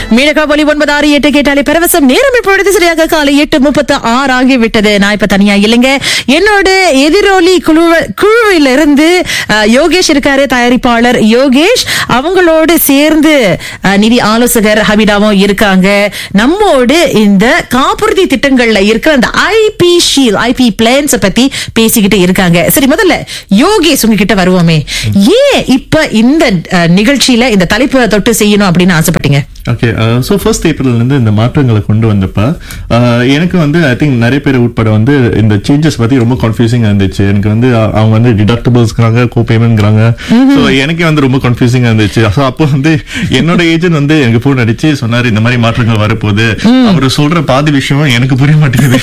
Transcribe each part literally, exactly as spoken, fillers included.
மீனகா ஒலி ஒன்பது ஆறு எட்டு கேட்டாலே பரவசம். நேரம் இப்பொழுது சரியாக காலை எட்டு முப்பத்து ஆறு ஆகிவிட்டது. நான் இப்ப தனியா இல்லைங்க, என்னோட எதிரொலி குழு குழுவில இருந்து யோகேஷ் இருக்காரு, தயாரிப்பாளர் யோகேஷ். அவங்களோடு சேர்ந்து நிதி ஆலோசகர் ஹபிடாவும் இருக்காங்க. நம்மோடு இந்த காப்புறுதி திட்டங்கள்ல இருக்கிற அந்த ஐபி ஷீல் ஐபி பிளான்ஸ் பத்தி பேசிக்கிட்டு இருக்காங்க. சரி, முதல்ல யோகேஷ் உங்ககிட்ட வருவோமே, ஏன் இப்ப இந்த நிகழ்ச்சியில இந்த தலைப்பு தொட்டு செய்யணும் அப்படின்னு ஆசைப்பட்டீங்க? ஓகே, ஸோ ஃபர்ஸ்ட் ஏப்ரல்ல இருந்து இந்த மாற்றங்களை கொண்டு வந்தப்ப எனக்கு வந்து ஐ திங்க் நிறைய பேர் உட்பட வந்து இந்த சேஞ்சஸ் பத்தி ரொம்ப கன்ஃபியூசிங்கா இருந்துச்சு. எனக்கு வந்து அவங்க வந்து டிடக்டபிள்ஸ்ங்கிறாங்க, கோ பேமெண்ட்ங்கிறாங்க. ஸோ எனக்கே வந்து ரொம்ப கன்ஃபியூசிங்கா இருந்துச்சு. ஸோ அப்போ வந்து என்னோட ஏஜென்ட் வந்து எனக்கு போன் அடிச்சு சொன்னாரு, இந்த மாதிரி மாற்றங்கள் வரப்போகுது. அவர் சொல்ற பாதி விஷயம் எனக்கு புரிய மாட்டேங்குது.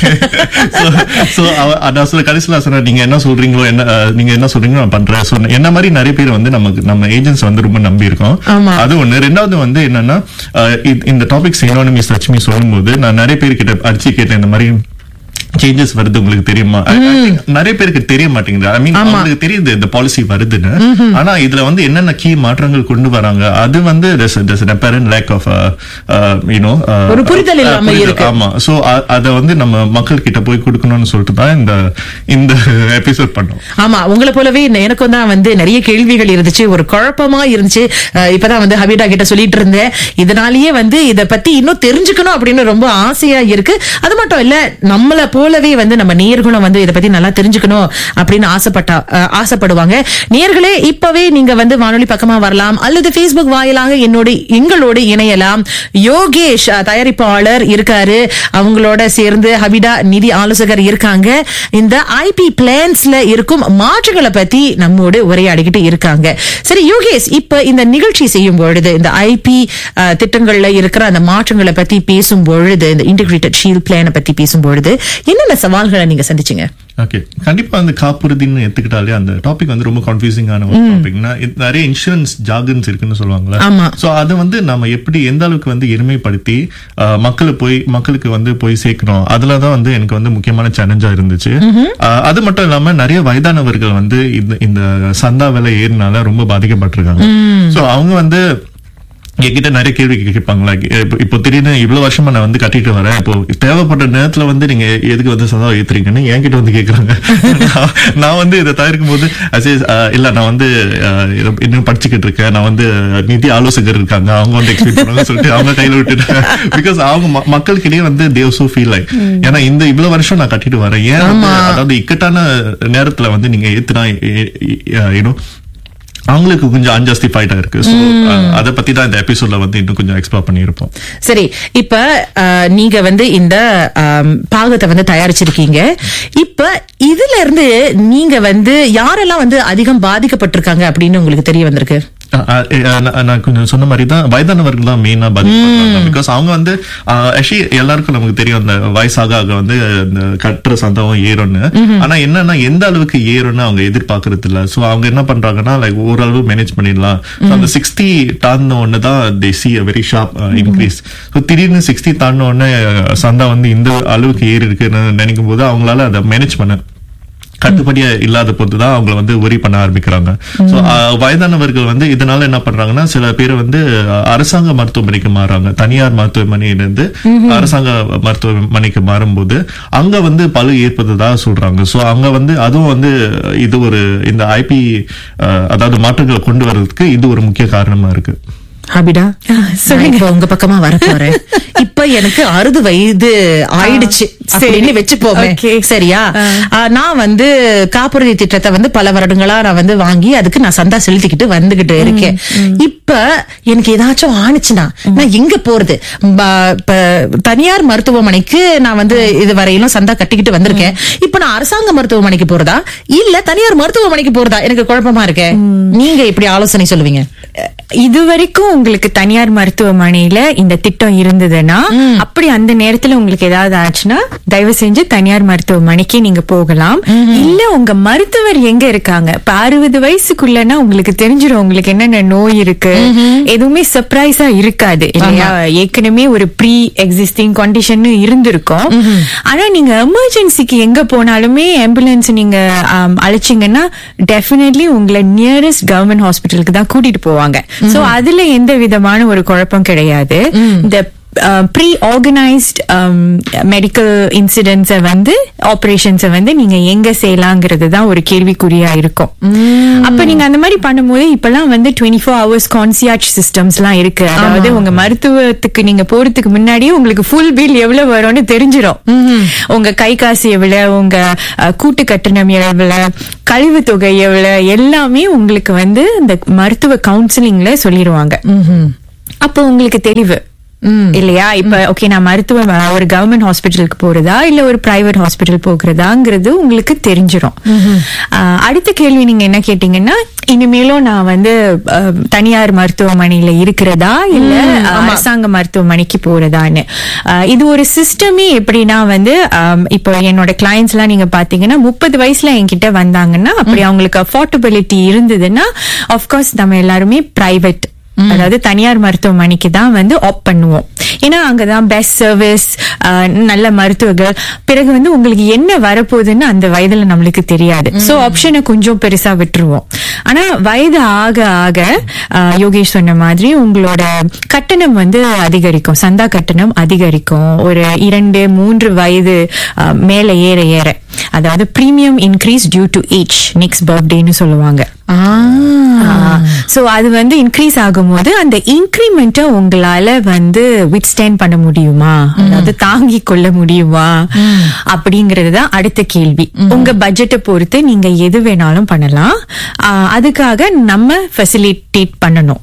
ஸோ அதான் சொல்ல கடைசியில் சொன்னார், நீங்க என்ன சொல்றீங்களோ, என்ன நீங்க என்ன சொல்றீங்களோ நான் பண்றேன். ஸோ என்ன மாதிரி நிறைய பேர் வந்து நமக்கு நம்ம ஏஜென்ட்ஸ் வந்து ரொம்ப நம்பி இருக்கோம். அது ஒண்ணு. ரெண்டாவது வந்து என்னன்னா, இந்த டாபிக் சினோனிமி சச்மி சொல்லும்போது நான் நிறைய பேர் கிட்ட அடிச்சு கேட்டேன், இந்த மாதிரி சேஞ்சஸ் வருது உங்களுக்கு தெரியுமா? நிறைய பேருக்கு தெரிய மாட்டேங்குது. ஐ மீன் அவங்களுக்கு தெரியுது இந்த பாலிசி வருதுன்னு, ஆனா இதுல வந்து என்னென்ன கீ மாற்றங்கள் கொண்டு வராங்க அது வந்து லேக் ஆஃப் யூனோ ஒரு புரிதல் இல்லாம இருக்கு. ஆமா, சோ அத வந்து நம்ம மக்கள் கிட்ட போய் கொடுக்கணும்னு சொல்லிட்டு தான் இந்த இந்த எபிசோட் பண்ணோம். ஆமா, உங்களை போலவே எனக்கும் தான் வந்து நிறைய கேள்விகள் இருந்துச்சு, ஒரு குழப்பமா இருந்துச்சு. இப்பதான் வந்து ஹபீடா கிட்ட சொல்லிட்டு இருந்தேன், இதனாலேயே வந்து இத பத்தி இன்னும் தெரிஞ்சுக்கணும் அப்படின்னு ரொம்ப ஆசையா இருக்கு. அது மட்டும் இல்ல, நம்மள போலவே வந்து நம்ம நேயர்களும் வந்து இதை பத்தி நல்லா தெரிஞ்சுக்கணும் அப்படின்னு ஆசைப்பட்டா ஆசைப்படுவாங்க. நேயர்களே, இப்பவே நீங்க வந்து வானொலி பக்கமா வரலாம் அல்லது Facebook வாயிலாக என்னோட எங்களோடு இணையலாம். யோகேஷ் தயாரிப்பாளர் இருக்காரு, அவங்களோட சேர்ந்து ஹபிடா நிதி ஆலோசகர் இருக்காங்க. இந்த ஐபி பிளான்ஸ்ல இருக்கும் மாற்றங்களை பத்தி நம்மோடு உரையாடிக்கிட்டு இருக்காங்க. சரி யோகேஷ், இப்ப இந்த நிகழ்ச்சி செய்யும் பொழுது இந்த ஐபி திட்டங்கள்ல இருக்கிற அந்த மாற்றங்களை பத்தி பேசும் பொழுது, இந்த இன்டகிரேட்டட் ஷீல்ட் பிளானை பத்தி பேசும் பொழுது என்னென்ன சவால்களை நீங்க சந்திச்சீங்க? ஓகே, கண்டிப்பா அந்த காப்புறுதின்னு எடுத்துக்கிட்டாலே அந்த டாபிக் வந்து ரொம்ப கன்ஃபியூசிங்கான ஒரு டாபிக்னா, நிறைய இன்சூரன்ஸ் ஜார்கன்ஸ் இருக்குன்னு சொல்லுவாங்களா. சோ அதை வந்து நம்ம எப்படி எந்த அளவுக்கு வந்து எளிமைப்படுத்தி மக்களை போய் மக்களுக்கு வந்து போய் சேர்க்கணும், அதுலதான் வந்து எனக்கு வந்து முக்கியமான சேலஞ்சா இருந்துச்சு. அது மட்டும் இல்லாம நிறைய வயதானவர்கள் வந்து இந்த சந்தா விலை ஏறினால ரொம்ப பாதிக்கப்பட்டிருக்காங்க. சோ அவங்க வந்து என்கிட்ட நிறைய கேள்வி கேட்பாங்களா, இப்போ திடீர்னு இவ்வளவு வருஷமா நான் வந்து கட்டிட்டு வரேன், இப்போ தேவைப்பட்ட நேரத்துல வந்து நீங்க எதுக்கு வந்து சந்தா ஏத்துறீங்கன்னு என்கிட்ட வந்து கேக்குறாங்க. நான் வந்து இதை தவிர்க்கும் போது இல்ல, நான் வந்து இன்னும் படிச்சுக்கிட்டு இருக்கேன், நான் வந்து நிதி ஆலோசகர் இருக்காங்க, அவங்க வந்து எக்ஸ்பிளைன் பண்ணுவாங்க சொல்லிட்டு அவங்க கையில விட்டுட்டேன். பிகாஸ் அவங்க மக்களுக்கிடையே வந்து they so feel like, ஏன்னா இந்த இவ்வளவு வருஷம் நான் கட்டிட்டு வரேன், ஏன் அதாவது இக்கட்டான நேரத்துல வந்து நீங்க ஏத்துனா யூனோ அவங்களுக்கு கொஞ்சம் அன்ஜஸ்டிஃபைடா இருக்கு. சோ அத பத்தி தான் இந்த எபிசோட்ல வந்து இன்னும் கொஞ்சம் எக்ஸ்ப்ளோர் பண்ணியிருப்போம். சரி, இப்ப நீங்க வந்து இந்த பாகத்தை வந்து தயாரிச்சிருக்கீங்க. இப்ப இதுல இருந்து நீங்க வந்து யாரெல்லாம் வந்து அதிகம் பாதிக்கப்பட்டிருக்காங்க அப்படின்னு உங்களுக்கு தெரிய வந்திருக்கு? நான் கொஞ்சம் சொன்ன மாதிரி தான் வயதானவர்கள் தான் மெயினா பாதிக்கப்படுறாங்க. பிகாஸ் அவங்க வந்து ஆக்சுவலி எல்லாருக்கும் நமக்கு தெரியும் அந்த வயசாக வந்து இந்த கட்டுற சந்தவம் ஏறும்னு. ஆனா என்னன்னா எந்த அளவுக்கு ஏறும்னு அவங்க எதிர்பார்க்கறது இல்ல. சோ அவங்க என்ன பண்றாங்கன்னா லைக் ஓரளவு மேனேஜ் பண்ணிடலாம். அந்த சிக்ஸ்டி தாண்டின ஒன்னு தான் they see a very sharp increase. So திடீர்னு சிக்ஸ்டி தாண்டின உடனே சந்தா வந்து இந்த அளவுக்கு ஏறி இருக்குன்னு நினைக்கும் போது அவங்களால அதை மேனேஜ் பண்ண கட்டுப்படியா இல்லாத போதுதான் அவங்களை வந்து ஒரி பண்ண ஆரம்பிக்கிறாங்க. சோ வயதானவர்கள் வந்து இதனால என்ன பண்றாங்கன்னா சில பேர் வந்து அரசாங்க மருத்துவமனைக்கு மாறாங்க, தனியார் மருத்துவமனையிலிருந்து அரசாங்க மருத்துவமனைக்கு மாறும்போது அங்க வந்து பழு ஏற்படுறதா சொல்றாங்க. சோ அங்க வந்து அதுவும் வந்து இது ஒரு இந்த ஐபி அதாவது மாற்றங்களை கொண்டு வர்றதுக்கு இது ஒரு முக்கிய காரணமா இருக்கு. ஹபிடா, இப்ப உங்க பக்கமா வர போறேன். இப்ப எனக்கு அறுபது வயது ஆயிடுச்சு அப்படின்னு வச்சுப்போமே, சரியா? நான் வந்து காப்புறுதி திட்டத்தை வந்து பல வருடங்களா நான் வந்து வாங்கி அதுக்கு நான் சந்தா செலுத்திக்கிட்டு வந்துகிட்டு இருக்கேன். இப்ப எனக்கு ஏதாச்சும் ஆனிச்சுன்னா நான் எங்க போறது? தனியார் மருத்துவமனைக்கு நான் வந்து இது வரையிலும் சந்தா கட்டிக்கிட்டு வந்திருக்கேன். இப்ப நான் அரசாங்க மருத்துவமனைக்கு போறதா இல்ல தனியார் மருத்துவமனைக்கு போறதா எனக்கு குழப்பமா இருக்கேன். நீங்க இப்படி ஆலோசனை சொல்லுவீங்க? இதுவரைக்கும் உங்களுக்கு தனியார் மருத்துவமனையில இந்த திட்டம் இருந்ததுன்னா, அப்படி அந்த நேரத்துல உங்களுக்கு ஏதாவது ஆச்சுன்னா தயவு செஞ்சு தனியார் மருத்துவமனைக்கு நீங்க போகலாம். இல்ல உங்க மருத்துவர் எங்க இருக்காங்க, இப்ப அறுபது வயசுக்குள்ளனா உங்களுக்கு தெரிஞ்சிடும் உங்களுக்கு என்னென்ன நோய் இருக்கு. எதுவுமே சர்ப்ரைஸா இருக்காது இல்லையா? ஏற்கனவே ஒரு ப்ரீ எக்ஸிஸ்டிங் கண்டிஷன் இருந்திருக்கும். ஆனா நீங்க எமர்ஜென்சிக்கு எங்க போனாலுமே ஆம்புலன்ஸ் நீங்க அழைச்சிங்கன்னா டெஃபினெட்லி உங்களை நியரஸ்ட் கவர்மெண்ட் ஹாஸ்பிட்டலுக்கு தான் கூட்டிட்டு போவாங்க. சோ அதுல எந்த விதமான ஒரு குழப்பம் கிடையாது. இந்த ப்ரீ ஆர்கனைஸ்ட் மெடிக்கல் இன்சிடென்ட்ஸை வந்து ஆபரேஷன்ஸை வந்து நீங்க எங்க செய்யலாங்கிறது தான் ஒரு கேள்விக்குறியா இருக்கும். அப்ப நீங்க அந்த மாதிரி பண்ணும்போது இப்பெல்லாம் வந்து டுவெண்ட்டி ஃபோர் ஹவர்ஸ் கான்சியார்ஜ் சிஸ்டம்ஸ் எல்லாம் இருக்கு. அதாவது உங்க மருத்துவத்துக்கு நீங்க போறதுக்கு முன்னாடியே உங்களுக்கு ஃபுல் பில் எவ்வளவு வரும்னு தெரிஞ்சிடும். உங்க கை காசு எவ்வளவு, உங்க கூட்டு கட்டணம் எவ்வளவு, கழிவு தொகை எவ்வளவு, எல்லாமே உங்களுக்கு வந்து இந்த மருத்துவ கவுன்சிலிங்ல சொல்லிடுவாங்க. அப்போ உங்களுக்கு தெளிவு இல்லையா? இப்ப ஓகே, நான் மருத்துவ ஒரு கவர்மெண்ட் ஹாஸ்பிட்டலுக்கு போறதா இல்ல ஒரு பிரைவேட் ஹாஸ்பிட்டல் போகிறதாங்கிறது உங்களுக்கு தெரிஞ்சிடும். அடுத்த கேள்வி நீங்க என்ன கேட்டீங்கன்னா, இனிமேலும் நான் வந்து தனியார் மருத்துவமனையில இருக்கிறதா இல்ல அரசாங்க மருத்துவமனைக்கு போறதான்னு. இது ஒரு சிஸ்டமே எப்படின்னா வந்து இப்போ என்னோட கிளைண்ட்ஸ் எல்லாம் நீங்க பாத்தீங்கன்னா முப்பது வயசுல என்கிட்ட வந்தாங்கன்னா, அப்படி அவங்களுக்கு அஃபோர்டபிலிட்டி இருந்ததுன்னா ஆஃப்கோர்ஸ் நம்ம எல்லாருமே பிரைவேட், அதாவது தனியார் மருத்துவமனைக்கு தான் வந்து ஆப் பண்ணுவோம். ஏன்னா அங்கதான் பெஸ்ட் சர்வீஸ், நல்ல மருத்துவர்கள். பிறகு வந்து உங்களுக்கு என்ன வரப்போகுதுன்னு அந்த வயதுல நம்மளுக்கு தெரியாது. சோ ஆப்ஷனை கொஞ்சம் பெருசா விட்டுருவோம். ஆனா வயது ஆக ஆக யோகேஷ் சொன்ன மாதிரி உங்களோட கட்டணம் வந்து அதிகரிக்கும், சந்தா கட்டணம் அதிகரிக்கும். ஒரு இரண்டு மூன்று வயது மேல ஏற ஏற, அதாவது premium increase due to age next பர்த்டேன்னு சொல்லுவாங்க. சோ அது வந்து இன்க்ரீஸ் ஆகும் போது அந்த இன்கிரிமெண்ட்டை உங்களால வந்து வித்ஸ்டாண்ட் பண்ண முடியுமா, அதாவது தாங்கி கொள்ள முடியுமா அப்படிங்கறதுதான் அடுத்த கேள்வி. உங்க பட்ஜெட்டை பொறுத்து நீங்க எது வேணாலும் பண்ணலாம். அதுக்காக நம்ம ஃபெசிலிட்டேட் பண்ணணும்.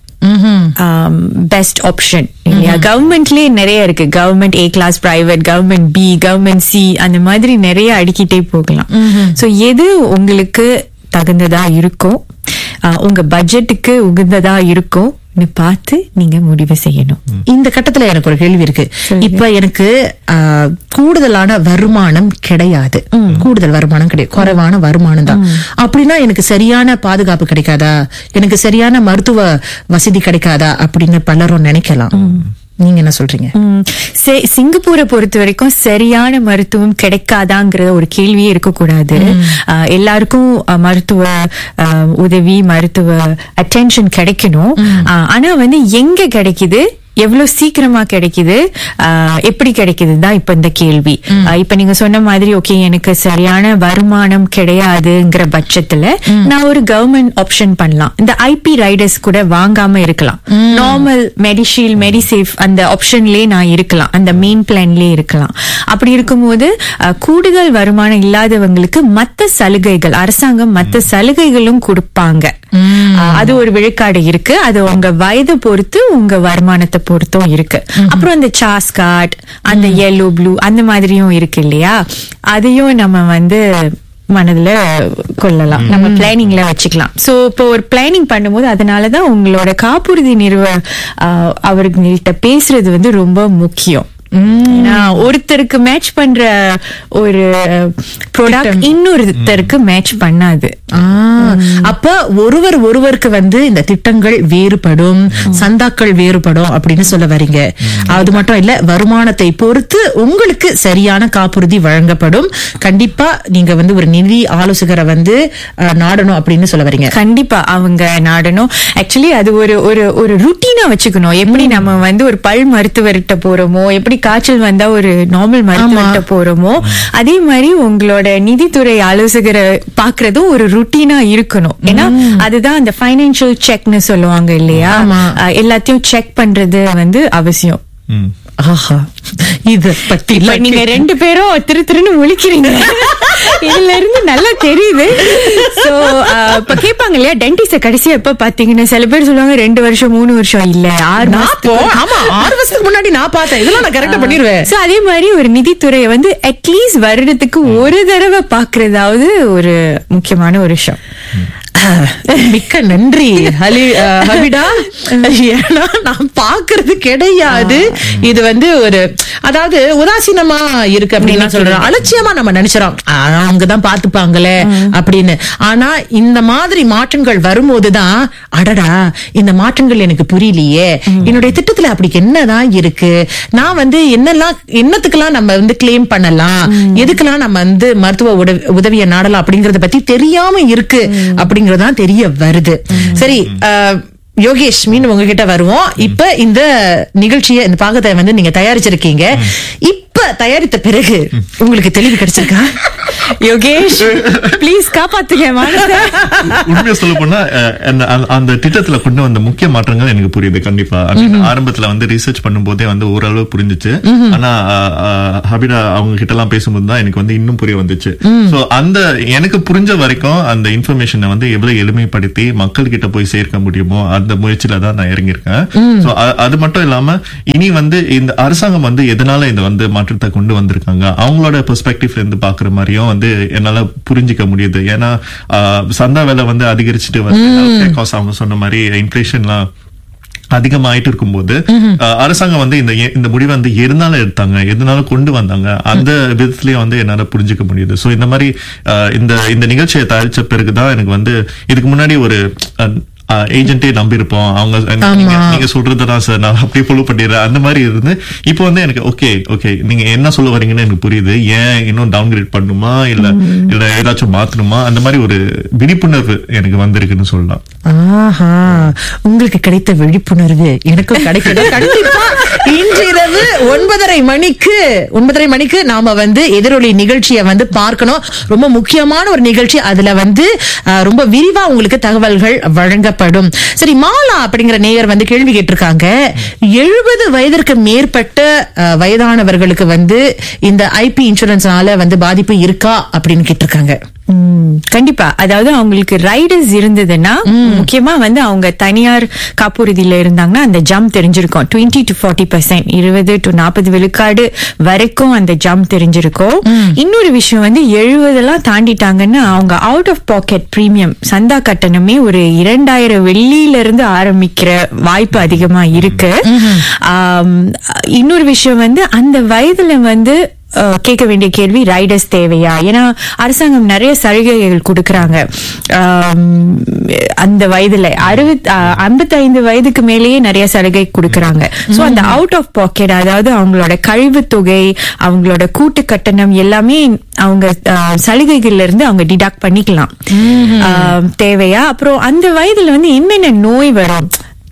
பெஸ்ட் ஆப்ஷன் இல்லையா? கவர்மெண்ட்லயே நிறைய இருக்கு. Government A class, private, government B, government C, அந்த மாதிரி நிறைய அடிக்கிட்டே போகலாம். சோ எது உங்களுக்கு தகுந்ததா இருக்கும், உங்க பட்ஜெட்டுக்கு உகந்ததா இருக்கும் பார்த்து நீங்க முடிவு செய்யணும். இந்த கட்டத்துல எனக்கு ஒரு கேள்வி இருக்கு. இப்ப எனக்கு கூடுதலான வருமானம் கிடையாது, கூடுதல் வருமானம் கிடையாது, குறைவான வருமானம் தான். அப்படின்னா எனக்கு சரியான பாதுகாப்பு கிடைக்காதா, எனக்கு சரியான மருத்துவ வசதி கிடைக்காதா அப்படின்னு பலரும் நினைக்கலாம். நீங்க என்ன சொல்றீங்க? சிங்கப்பூரை பொறுத்த வரைக்கும் சரியான மருத்துவம் கிடைக்காதாங்கிற ஒரு கேள்வியே இருக்கக்கூடாது. எல்லாருக்கும் மருத்துவ உதவி, மருத்துவ அட்டென்ஷன் கிடைக்கணும். ஆனா வந்து எங்க கிடைக்குது, எவ்வளவு சீக்கிரமா கிடைக்குது, எப்படி கிடைக்குது தான் இப்ப இந்த கேள்வி. இப்ப நீங்க சொன்ன மாதிரி ஓகே, எனக்கு சரியான வருமானம் கிடையாதுங்கிற பட்சத்துல நான் ஒரு கவர்மெண்ட் ஆப்ஷன் பண்ணலாம். இந்த ஐபி ரைடர்ஸ் கூட வாங்காம இருக்கலாம். நார்மல் மெடிஷீல், மெடிசேஃப் அந்த ஆப்ஷன்லயே நான் இருக்கலாம், அந்த மெயின் பிளான்லயே இருக்கலாம். அப்படி இருக்கும்போது கூடுதல் வருமானம் இல்லாதவங்களுக்கு மத்த சலுகைகள், அரசாங்கம் மத்த சலுகைகளும் கொடுப்பாங்க. அது ஒரு விழுக்காடு இருக்கு. அது உங்க வயதை பொறுத்து உங்க வருமானத்தை பொறுத்தும் இருக்கு. அப்புறம் அந்த சாஸ் கார்டு, அந்த yellow ப்ளூ அந்த மாதிரியும் இருக்கு இல்லையா? அதையும் நம்ம வந்து மனதுல கொள்ளலாம், நம்ம பிளானிங்ல வச்சுக்கலாம். சோ இப்போ ஒரு பிளானிங் பண்ணும்போது அதனாலதான் உங்களோட காப்புறுதி நிறுவ அவர்கள்ட்ட பேசுறது வந்து ரொம்ப முக்கியம். ஒருத்தருக்கு மேட்ச் பண்ற ஒரு ப்ராடக்ட் இன்னொருத்தருக்கு மேட்ச் பண்ணாது. அப்ப ஒருவர் ஒருவருக்கு வந்து இந்த திட்டங்கள் வேறுபடும், சந்தாக்கள் வேறுபடும் அப்படின்னு சொல்ல வரீங்க. அது மட்டும் இல்ல, வருமானத்தை பொறுத்து உங்களுக்கு சரியான காப்புறுதி வழங்கப்படும். கண்டிப்பா நீங்க வந்து ஒரு நிதி ஆலோசகரை வந்து நாடணும் அப்படின்னு சொல்ல வரீங்க. கண்டிப்பா அவங்க நாடணும். ஆக்சுவலி அது ஒரு ஒரு ஒரு ருட்டீனா வச்சுக்கணும். எப்படி நம்ம வந்து ஒரு பல் மருத்துவர்கிட்ட போறோமோ, எப்படி காய்ச்சல் வந்தா ஒரு நார்மல் மருத்துவர்கிட்ட போறோமோ, அதே மாதிரி உங்களோட நிதித்துறை ஆலோசகரை பாக்குறதும் ஒரு ருட்டீனா இருக்கணும். ஏன்னா அதுதான் அந்த பைனான்சியல் செக்னு சொல்லுவாங்க இல்லையா? எல்லாத்தையும் செக் பண்றது வந்து அவசியம். ஆஹா, இத பத்தி நீங்க ரெண்டு பேரும் திரு திருன்னு முழிக்கிறீங்க, இதுல இருந்து நல்லா தெரியுது. சோ இப்ப கேட்பாங்க இல்லையா, டென்டிஸ்ட கடைசியா எப்ப பாத்தீங்கன்னா சில பேர் சொல்லுவாங்க ரெண்டு வருஷம் மூணு வருஷம் இல்ல ஆறு மாசம். ஆமா, ஆறு வருஷத்துக்கு முன்னாடி நான் பார்த்தேன். இதெல்லாம் நான் கரெக்டா பண்ணிடுவேன். சோ அதே மாதிரி ஒரு நிதித்துறையை வந்து அட்லீஸ்ட் வருடத்துக்கு ஒரு தடவை பாக்குறதாவது ஒரு முக்கியமான ஒரு விஷயம். மிக்க நன்றி ஹபிடா. ஏன்னா நான் பாக்குறது கிடையாது. இது வந்து ஒரு, அதாவது உதாசீனமா இருக்கு அப்படின்னு சொல்றோம், அலட்சியமா நம்ம நினைச்சிரோம் அவங்கதான் பாத்துப்பாங்களே அப்படின்னு. ஆனா இந்த மாதிரி மாற்றங்கள் வரும்போதுதான் அடடா இந்த மாற்றங்கள் எனக்கு புரியலையே, என்னுடைய திட்டத்துல அப்படி என்னதான் இருக்கு, நான் வந்து என்னெல்லாம் என்னத்துக்கெல்லாம் நம்ம வந்து கிளைம் பண்ணலாம், எதுக்கெல்லாம் நம்ம வந்து மருத்துவ உதவியை நாடலாம் அப்படிங்கறத பத்தி தெரியாம இருக்கு அப்படிங்கறதான் தெரிய வருது. சரி, யோகேஷ், மீண்டும் உங்ககிட்ட வருவோம். இப்ப இந்த நிகழ்ச்சியை, இந்த பாகத்தை வந்து நீங்க தயாரிச்சிருக்கீங்க. இப்ப தயாரித்த பிறகு உங்களுக்கு தெளிவு கிடைச்சிருக்கா? யோகேஷ் ப்ளீஸ் காப்பாத்துங்க. உண்மையா சொல்ல போனா அந்த திட்டத்துல கொண்டு வந்த முக்கிய மாற்றங்கள் எனக்கு புரியுது. கண்டிப்பா ஆரம்பத்துல வந்து ரிசர்ச் பண்ணும் போதே வந்து ஓரளவு புரிஞ்சிச்சு. ஆனா ஹபிடா அவங்க கிட்ட எல்லாம் பேசும்போது தான் எனக்கு வந்து இன்னும் புரிய வந்துச்சு. சோ அந்த எனக்கு புரிஞ்ச வரைக்கும் அந்த இன்ஃபர்மேஷனை வந்து எவ்வளவு எளிமைப்படுத்தி மக்கள் கிட்ட போய் சேர்க்க முடியுமோ அந்த முயற்சியில தான் நான் இறங்கியிருக்கேன். சோ அது மட்டும் இல்லாம இனி வந்து இந்த அரசாங்கம் வந்து எதனால இந்த வந்து மாற்றத்தை கொண்டு வந்திருக்காங்க, அவங்களோட பெர்ஸ்பெக்டிவ்ல இருந்து பாக்குற மாதிரியும் வந்து என்னால புரிஞ்சுக்க முடியுது. ஏன்னா சந்தா வேலை வந்து அதிகரிச்சுட்டு வந்து அவங்க சொன்ன மாதிரி இன்ஃபிளேஷன்லாம் அதிகமாயிட்டு இருக்கும்போது அரசாங்கம் வந்து இந்த இந்த முடிவை வந்து எதனால எடுத்தாங்க, எதனால கொண்டு வந்தாங்க, அந்த விதத்திலயும் வந்து என்னால புரிஞ்சுக்க முடியுது. சோ இந்த மாதிரி இந்த இந்த நிகழ்ச்சியை தயாரிச்ச பிறகுதான் எனக்கு வந்து இதுக்கு முன்னாடி ஒரு ஏஜென்ட்டே நம்பி இருப்போம், அவங்க நீங்க சொல்றதுதான் சார் நான் அப்படியே ஃபாலோ பண்ணிடுறேன் அந்த மாதிரி இருந்து இப்போ வந்து எனக்கு ஓகே ஓகே நீங்க என்ன சொல்ல வரீங்கன்னு எனக்கு புரியுது. ஏன் இன்னும் டவுன்கிரேட் பண்ணுமா இல்ல இல்ல ஏதாச்சும் மாத்தணுமா, அந்த மாதிரி ஒரு விழிப்புணர்வு எனக்கு வந்திருக்குன்னு சொல்லலாம். ஆஹா, உங்களுக்கு கிடைத்த விழிப்புணர்வு எனக்கும் கிடைக்கணும். கண்டிப்பா இன்று இரவு ஒன்பதரை மணிக்கு ஒன்பதரை மணிக்கு நாம வந்து எதிரொலி நிகழ்ச்சியை வந்து பார்க்கணும். ரொம்ப முக்கியமான ஒரு நிகழ்ச்சி. அதுல வந்து ரொம்ப விரிவா உங்களுக்கு தகவல்கள் வழங்கப்படும். சரி, மாலா அப்படிங்கிற நேயர் வந்து கேள்வி கேட்டிருக்காங்க. எழுபது வயதிற்கு மேற்பட்ட வயதானவர்களுக்கு வந்து இந்த ஐபி இன்சூரன்ஸ்னால வந்து பாதிப்பு இருக்கா அப்படின்னு கேட்டிருக்காங்க. கண்டிப்பா. அதாவது அவங்களுக்கு ரைடர்ஸ் இருந்ததுன்னா, முக்கியமா வந்து அவங்க தனியார் காப்புறுதியில இருந்தாங்கன்னா அந்த ஜம்ப் தெரிஞ்சிருக்கும். டுவெண்ட்டி டு ஃபார்ட்டி பர்சன்ட் இருபது டு நாற்பது விழுக்காடு வரைக்கும் அந்த ஜம்ப் தெரிஞ்சிருக்கும். இன்னொரு விஷயம் வந்து எழுபது எல்லாம் தாண்டிட்டாங்கன்னா அவங்க அவுட் ஆஃப் பாக்கெட் பிரீமியம் சந்தா கட்டணமே ஒரு இரண்டாயிரம் வெள்ளியில இருந்து ஆரம்பிக்கிற வாய்ப்பு அதிகமா இருக்கு. இன்னொரு விஷயம் வந்து அந்த வயதுல வந்து கேட்க வேண்டிய கேள்வி, ரைடர்ஸ் தேவையா? ஏன்னா அரசாங்கம் நிறைய சலுகைகள் கொடுக்கறாங்க அந்த வயதுல. அறுபத்தி ஐம்பத்தி ஐந்து வயதுக்கு மேலேயே நிறைய சலுகை கொடுக்கறாங்க. சோ அந்த அவுட் ஆஃப் பாக்கெட், அதாவது அவங்களோட கழிவு தொகை, அவங்களோட கூட்டு கட்டணம் எல்லாமே அவங்க சலுகைகள்ல இருந்து அவங்க டிடக்ட் பண்ணிக்கலாம். தேவையா? அப்புறம் அந்த வயதுல வந்து என்னென்ன நோய் வரும்,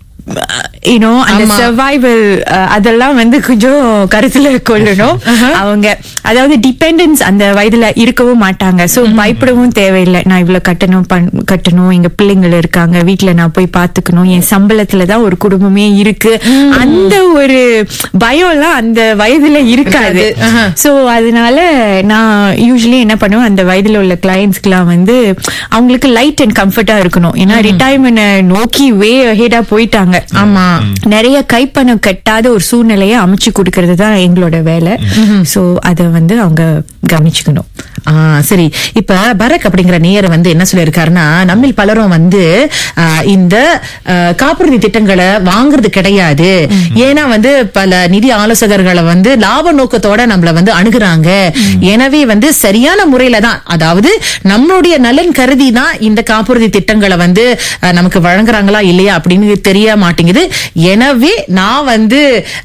அந்த சர்வைவல் அதெல்லாம் வந்து கொஞ்சம் கருத்துல கொள்ளணும். அவங்க அதாவது டிபெண்டன்ஸ் அந்த வயதுல இருக்கவும் மாட்டாங்க. சோ பயப்படவும் தேவையில்லை. நான் இவ்வளவு கட்டணும் கட்டணும் எங்க பிள்ளைங்கள் இருக்காங்க, வீட்டுல நான் போய் பாத்துக்கணும், என் சம்பளத்துலதான் ஒரு குடும்பமே இருக்கு, அந்த ஒரு பயம் எல்லாம் அந்த வயதுல இருக்காது. சோ அதனால நான் யூஸ்வலி என்ன பண்ணுவேன், அந்த வயதுல உள்ள கிளையன்ஸ்க்கு எல்லாம் வந்து அவங்களுக்கு லைட் அண்ட் கம்ஃபர்டா இருக்கணும். ஏன்னா ரிட்டையர்மெண்ட் நோக்கி வே ஹெடா போயிட்டாங்க. ஆமா, நிறைய கைப்பணம் கட்டாத ஒரு சூழ்நிலையை அமைச்சு கொடுக்கறது தான் எங்களோட வேலை. சோ அத வந்து அவங்க கவனிச்சுக்கணும். சரி, இப்ப பரக் அப்படிங்கிற நேயர் வந்து என்ன சொல்லியிருக்காருன்னா, நம்மில் பலரும் வந்து இந்த காப்புறுதி திட்டங்களை வாங்குறது கிடையாது. ஏன்னா வந்து பல நிதி ஆலோசகர்களை வந்து லாப நோக்கத்தோட நம்மள வந்து அணுகுறாங்க. எனவே வந்து சரியான முறையில தான், அதாவது நம்மளுடைய நலன் கருதி தான் இந்த காப்புறுதி திட்டங்களை வந்து நமக்கு வழங்குறாங்களா இல்லையா அப்படின்னு தெரிய மாட்டேங்குது. எனவே நான் வந்து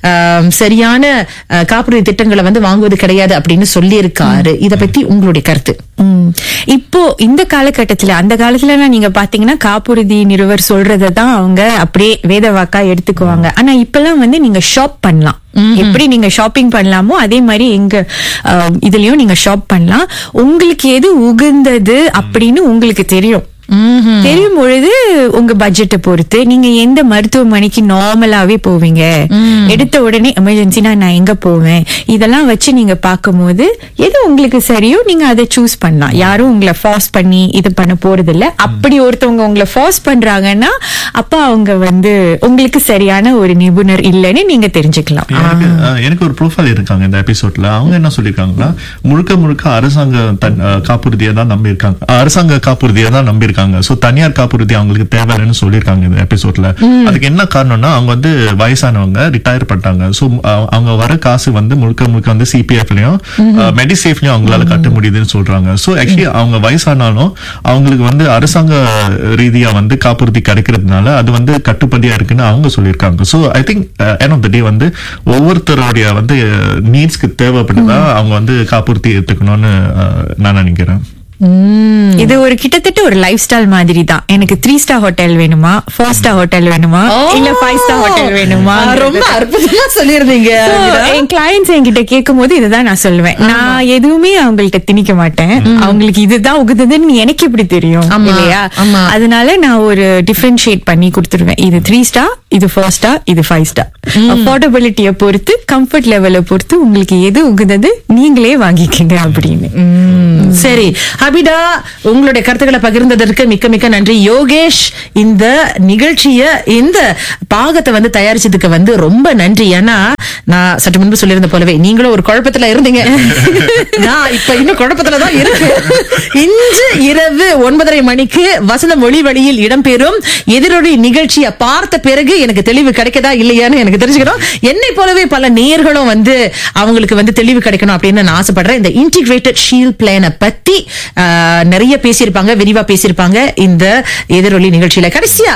சரியான காப்புறுதி திட்டங்களை வந்து வாங்குவது கிடையாது அப்படின்னு சொல்லி இருக்காரு. இத பத்தி உங்களுடைய கருத்து? இப்போ இந்த காலகட்டத்துல, அந்த காலத்துல நீங்க பாத்தீங்கன்னா காப்புறுதி நிறுவர் சொல்றதான் அவங்க அப்படியே வேத வாக்கா எடுத்துக்குவாங்க. ஆனா இப்பெல்லாம் வந்து நீங்க ஷாப் பண்ணலாம். எப்படி நீங்க ஷாப்பிங் பண்ணலாமோ அதே மாதிரி எங்க இதுலயும் நீங்க ஷாப் பண்ணலாம். உங்களுக்கு எது உகந்தது அப்படின்னு உங்களுக்கு தெரியும். தெரியும் பொழுது உங்க பட்ஜெட்டை பொறுத்து நீங்க எந்த மருத்துவமனைக்கு நார்மலாவே போவீங்க, எடுத்த உடனே எமர்ஜென்சினா நான் எங்க போவேன், இதெல்லாம் வச்சு நீங்க பார்க்கும் போது எது உங்களுக்கு சரியோ நீங்க அதை சூஸ் பண்ணலாம். யாரும் உங்களை ஃபோர்ஸ் பண்ணி இது பண்ண போறது இல்ல. அப்படி ஒருத்தவங்க உங்களை ஃபோர்ஸ் பண்றாங்கன்னா அப்ப அவங்க வந்து உங்களுக்கு சரியான ஒரு நிபுணர் இல்லைன்னு நீங்க தெரிஞ்சுக்கலாம். எனக்கு ஒரு ப்ரொஃபைல் இருக்காங்க இந்த எபிசோட்ல. அவங்க என்ன சொல்லிருக்காங்கன்னா, முழுக்க முழுக்க அரசாங்க காப்புறுதியை தான் நம்பி இருக்காங்க, அரசாங்க காப்புறுதியை தான் நம்பி இருக்காங்க. சோ தனியார் காப்புறுதி அவங்களுக்கு தேவைன்னு சொல்லிருக்காங்க இந்த எபிசோட்ல. அதுக்கு என்ன காரணம்னா, அவங்க வந்து வயசானவங்க, ரிட்டையர் பண்ணிட்டாங்க. சோ அவங்க வர காசு வந்து முழுக்க முழுக்க வந்து சிபிஎஃப்லயும் மெடிசேஃப்லயும் அவங்களால கட்ட முடியுதுன்னு சொல்றாங்க. சோ ஆக்சுவலி அவங்க வயசானாலும் அவங்களுக்கு வந்து அரசாங்க ரீதியா வந்து காப்புறுதி கிடைக்கிறதுனால அது வந்து கட்டுப்படியா இருக்குன்னு அவங்க சொல்லியிருக்காங்க. So I think end of the டே வந்து ஒவ்வொருத்தருடைய வந்து நீட்ஸ்க்கு தேவைப்படுதா அவங்க வந்து காப்புறுதி எடுத்துக்கணும்னு நான் நினைக்கிறேன். இது ஒரு கிட்டத்தட்ட ஒரு லைஃப் ஸ்டைல் மாதிரி தான். எனக்கு த்ரீ ஸ்டார் ஹோட்டல் வேணுமா, ஃபோர் ஸ்டார் ஹோட்டல் வேணுமா, இல்ல ஃபைவ் ஸ்டார் ஹோட்டல் வேணுமா, ரொம்ப அற்புதமா சொல்லிருந்தீங்க. என் கிளையன்ஸ் என்கிட்ட கேட்கும் போது இதுதான் நான் சொல்லுவேன். நான் எதுவுமே அவங்கள்ட்ட திணிக்க மாட்டேன். அவங்களுக்கு இதுதான் உகுதுன்னு எனக்கு எப்படி தெரியும் இல்லையா? அதனால நான் ஒரு டிஃபரன்ஷியேட் பண்ணி கொடுத்துருவேன். இது த்ரீ ஸ்டார், இது ஃபோர் ஸ்டார், இது ஃபைவ் ஸ்டார். அஃபோர்டபிலிட்டியை பொறுத்து, கம்ஃபர்ட் லெவலை பொறுத்து உங்களுக்கு எது உகுதது நீங்களே வாங்கிக்கங்க அப்படின்னு. சரி ஹபிடா, உங்களுடைய கருத்துக்களை பகிர்ந்ததற்கு மிக்க மிக்க நன்றி. யோகேஷ், இந்த நிகழ்ச்சிய இந்த பாகத்தை வந்து தயாரிச்சதுக்கு வந்து ரொம்ப நன்றி. ஏன்னா நான் சற்று முன்பு சொல்லியிருந்த போலவே நீங்களும் ஒரு குழப்பத்துல இருந்தீங்க. நான் இப்ப இன்னும் குழப்பத்துலதான் இருக்கு. இன்று இரவு ஒன்பதரை மணிக்கு வசந்த மொழி வழியில் இடம்பெறும் எதிரொலி நிகழ்ச்சியை பார்த்த பிறகு எனக்கு தெளிவு கிடைக்கதா இல்லையான்னு எனக்கு தெரிஞ்சுக்கணும். என்னை போலவே பல நேயர்களும் வந்து அவங்களுக்கு வந்து தெளிவு கிடைக்கணும் அப்படின்னு நான் ஆசைப்படுறேன். இந்த இன்டிகிரேட்டட் ஷீல்ட் பிளான பத்தி நிறைய பேசியிருப்பாங்க, விரிவா பேசியிருப்பாங்க இந்த எதிரொலி நிகழ்ச்சியில. கடைசியா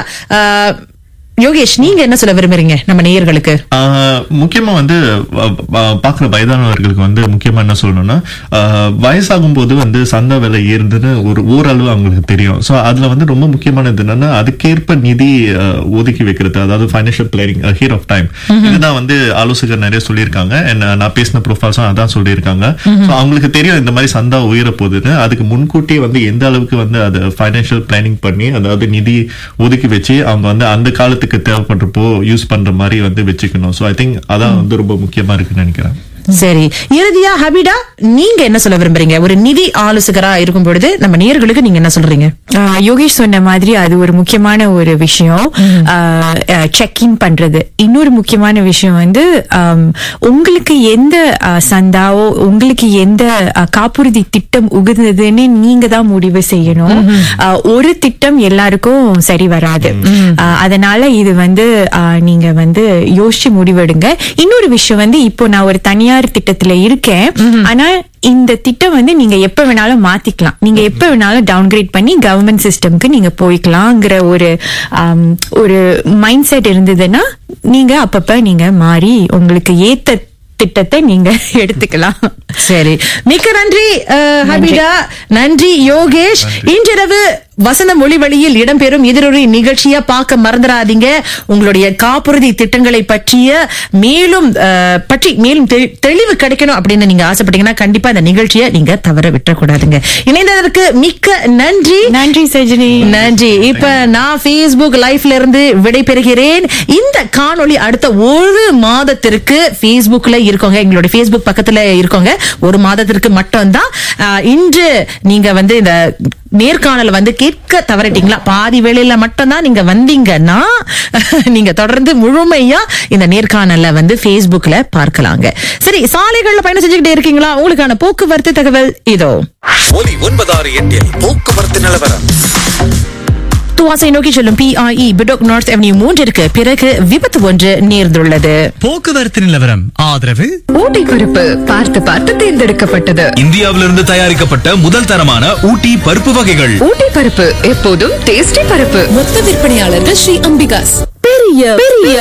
யோகேஷ், நீங்க என்ன சொல்ல விரும்புறீங்க நம்ம நேயர்களுக்கு? முக்கியமா வந்து பாக்குற வயதானவர்களுக்கு வந்து முக்கியமா என்ன சொல்லணும்னா, வயசாகும் போது வந்து சந்தை விலை ஏறுதுன்னு ஒரு ஓரளவு அவங்களுக்கு தெரியும். சோ அதுல வந்து ரொம்ப முக்கியமானது என்னன்னா அதுக்கேற்ப நிதி ஒதுக்கி வைக்கிறது, அதாவது financial planning hear of time. இதுதான் வந்து ஆலோசகர் நிறைய சொல்லியிருக்காங்க. நான் பேசின ப்ரொஃபைல்ஸும் அதான் சொல்லியிருக்காங்க. அவங்களுக்கு தெரியும் இந்த மாதிரி சந்தா உயர போகுதுன்னு. அதுக்கு முன்கூட்டியே வந்து எந்த அளவுக்கு வந்து அது ஃபைனான்சியல் பிளானிங் பண்ணி, அதாவது நிதி ஒதுக்கி வச்சு அவங்க வந்து அந்த காலத்துக்கு தேவைப்படுறப்போ யூஸ் பண்ற மாதிரி வந்து வச்சுக்கணும். சோ ஐ திங்க் அதான் வந்து ரொம்ப முக்கியமா இருக்குன்னு நினைக்கிறேன். சரி, இறுதியா ஹபிடா, நீங்க என்ன சொல்ல விரும்புறீங்க? ஒரு நிதி ஆலோசகரா இருக்கும் பொழுது நம்ம நேயர்களுக்கு நீங்க என்ன சொல்றீங்க? யோகேஷ் சொன்ன மாதிரி அது ஒரு முக்கியமான ஒரு விஷயம், செக் இன் பண்றது. இன்னொரு முக்கியமான விஷயம் வந்து உங்களுக்கு எந்த சந்தாவோ, உங்களுக்கு எந்த காப்புறுதி திட்டம் உகுந்ததுன்னு நீங்க தான் முடிவு செய்யணும். ஒரு திட்டம் எல்லாருக்கும் சரி வராது. அதனால இது வந்து நீங்க வந்து யோசிச்சு முடிவெடுங்க. இன்னொரு விஷயம் வந்து, இப்போ நான் ஒரு தனியார் திட்டத்துல இருக்கேன், ஆனா இந்த திட்டம் வந்து நீங்க எப்ப வேணாலும் மாத்திக்கலாம். நீங்க எப்ப வேணாலும் டவுன்கிரேட் பண்ணி கவர்மெண்ட் சிஸ்டம்க்கு நீங்க போய்க்கலாம்ங்கிற ஒரு ஒரு மைண்ட் செட் இருந்ததுன்னா நீங்க அப்பப்ப நீங்க மாறி உங்களுக்கு ஏத்த திட்டத்தை நீங்க எடுத்துக்கலாம். சரி, மிக்க நன்றி ஹபிடா, நன்றி யோகேஷ். இன்றிரவு வசந்த மொழி வழியில் இடம்பெறும் எதிரொலி நிகழ்ச்சியா பார்க்க மறந்துடாதீங்க. உங்களுடைய காப்புறுதி திட்டங்களை பற்றிய மேலும் பற்றி மேலும் தெளிவு கிடைக்கணும் அப்படின்னு நீங்க ஆசைப்பட்டீங்கன்னா கண்டிப்பா இந்த நிகழ்ச்சியை நீங்க தவற விட்டுறக்கூடாதுங்க. இணைந்ததற்கு மிக்க நன்றி. நன்றி சஜினி. நன்றி. இப்ப நான் Facebook லைவ்ல இருந்து விடை பெறுகிறேன். இந்த காணொளி அடுத்த ஒரு மாதத்திற்கு Facebookல இருக்கோங்க, எங்களுடைய Facebook பக்கத்துல இருக்கோங்க. ஒரு மாதத்திற்கு மட்டும்தான். இன்று நீங்க வந்து இந்த நேர்காணல் வந்து கேட்க தவறிட்டீங்களா, பாதி வேளையில மட்டும்தான் நீங்க வந்தீங்கன்னா நீங்க தொடர்ந்து முழுமையா இந்த நேர்காணல வந்து Facebookல பார்க்கலாங்க. சரி, சாலைகள்ல பயணம் செஞ்சுக்கிட்டே இருக்கீங்களா? உங்களுக்கான போக்குவரத்து தகவல் இதோ. ஒலி ஒன்பதாறு எட்டில் போக்குவரத்து நிலவரம். துவாசை நோக்கி செல்லும் P I E Bedok north avenue மூன்றிற்கு பிறகு விபத்து ஒன்று நேர்ந்துள்ளது. போக்குவரத்து நிலவரம் ஆதரவு ஊட்டி பருப்பு பார்த்து பார்த்து தேர்ந்தெடுக்கப்பட்டது. இந்தியாவிலிருந்து தயாரிக்கப்பட்ட முதல் தரமான ஊட்டி பருப்பு வகைகள். ஊட்டி பருப்பு எப்போதும் டேஸ்டி பருப்பு. மொத்த விற்பனையாளர்கள் ஸ்ரீ அம்பிகாஸ். பெரிய பெரிய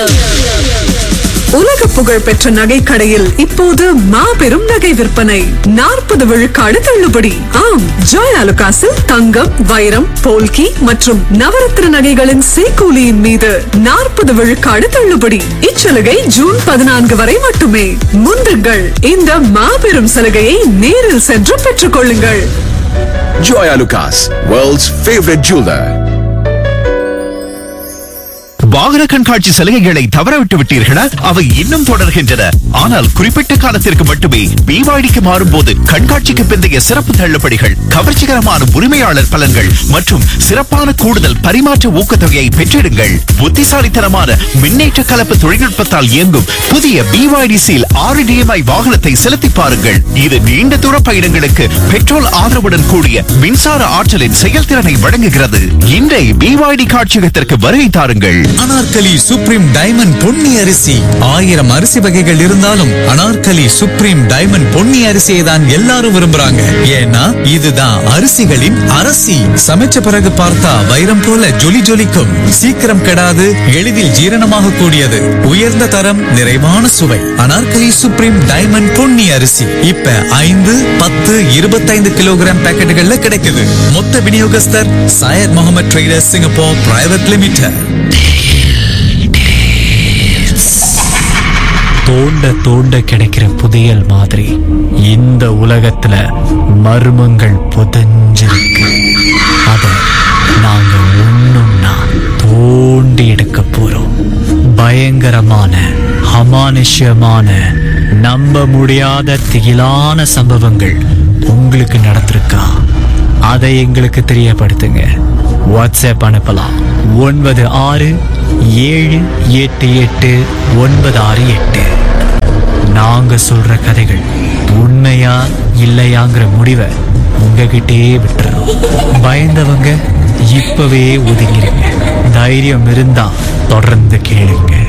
உலக புகழ் பெற்ற நகை கடையில் இப்போது மாபெரும் நகை விற்பனை, நாற்பது விழுக்காடு தள்ளுபடி. ஆம், ஜாய் அலுகாஸில் தங்கம், வைரம், போல்கி மற்றும் நவரத்ன நகைகளின் சேக்கூலியின் மீது நாற்பது விழுக்காடு தள்ளுபடி. இச்சலுகை ஜூன் பதினான்கு வரை மட்டுமே. முந்துங்கள், இந்த மாபெரும் சலுகையை நேரில் சென்று பெற்றுக் கொள்ளுங்கள். Joy Alucas, world's favorite jeweler. வாகன கண்காட்சி சலுகைகளை தவறவிட்டு விட்டீர்களா? அவை இன்னும் தொடர்கின்றன. ஆனால் குறிப்பிட்ட காலத்திற்கு மட்டுமே. பிவாய்டிக்கு மாறும் போது கண்காட்சிக்கு பிந்தைய சிறப்பு தள்ளுபடிகள், கவர்ச்சிகரமான உரிமையாளர் பலன்கள் மற்றும் சிறப்பான கூடுதல் பரிமாற்ற ஊக்கத்தொகையை பெற்றிடுங்கள். புத்திசாலித்தனமான மின்னேற்ற கலப்பு தொழில்நுட்பத்தால் இயங்கும் புதிய பிவாய்டி சீல் ஆறு டி எம் ஐ வாகனத்தை செலுத்தி பாருங்கள். இது நீண்ட தூர பயணங்களுக்கு பெட்ரோல் ஆதரவுடன் கூடிய மின்சார ஆற்றலின் செயல்திறனை வழங்குகிறது. இன்றை பிவாய்டி காட்சியகத்திற்கு வருகை தாருங்கள். அனார்கலி சுப்ரீம் டைமண்ட் பொன்னி அரிசி. ஆயிரம் அரிசி வகைகள் இருந்தாலும் அனார்கலி சுப்ரீம் டைமண்ட் பொன்னி அரிசியை தான் எல்லாரும் விரும்புறாங்க. ஏன்னா இதுதான் அரிசிகளின் அரசி. சமைச்ச பிறகு பார்த்தா வைரம் போல ஜொலி ஜொலிக்கும். சீக்கிரம் கெடாது, எளிதில் ஜீரணமாக கூடியது, உயர்ந்த தரம், நிறைவான சுவை. அனார்கலி சுப்ரீம் டைமண்ட் பொன்னி அரிசி இப்ப ஐந்து, பத்து, இருபத்தைந்து கிலோகிராம் பேக்கெட்டுகள்ல கிடைக்குது. மொத்த விநியோகஸ்தர் Syed Mohammed traders Singapore private limited. தோண்ட தோண்ட கிடைக்கிற புதையல் மாதிரி இந்த உலகத்துல மர்மங்கள் புதைஞ்சிருக்கு. அத நாங்க ஒண்ணும்னா தோண்டி எடுக்க போறோம். பயங்கரமான, அமானுஷ்யமான, நம்ப முடியாத திகிலான சம்பவங்கள் உங்களுக்கு நடந்திருக்கா? அதை எங்களுக்கு தெரியப்படுத்துங்க. வாட்ஸ்அப் அனுப்பலாம். ஒன்பது ஆறு ஏழு எட்டு எட்டு ஒன்பது ஆறு எட்டு. நாங்க சொல்ற கதைகள் உண்மையா இல்லையாங்கிற முடிவை உங்ககிட்டே விட்டுறோம். பயந்தவங்க இப்பவே ஒதுங்கிருங்க. தைரியம் இருந்தா தொடர்ந்து கேளுங்க.